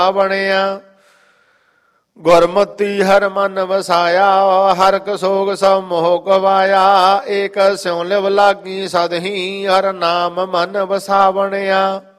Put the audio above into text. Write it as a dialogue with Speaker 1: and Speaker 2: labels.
Speaker 1: ਬਣਿਆ। ਗੁਰਮਤਿ ਹਰ ਮਨ ਵਸਾਇਆ, ਹਰ ਕਸੋਗ ਸਭ ਮੋਹ ਗਵਾਇਆ। ਏਕ ਸਿਉ ਲਿਵ ਲਾਗੀ ਸਦਹੀ, ਹਰ ਨਾਮ ਮਨ ਵਸਾ ਬਣਿਆ।